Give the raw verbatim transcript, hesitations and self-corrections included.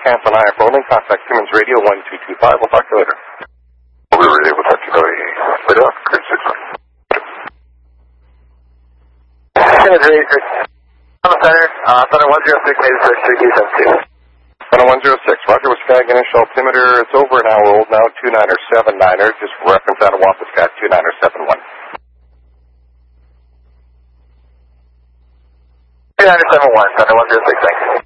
Camp on I F rolling. Contact Siemens Radio one two two five. We'll talk to you later. We were able to talk to you later on. Great six one. Siemens Radio, on the center, uh, center one zero six, maybe first three two seven two. Center one zero six, Roger with Skag, initial altimeter. It's over an hour old now, two niner seven niner. Just reference out of Wampuscat, two niner seven one. two niner seven one, center one zero six, thanks.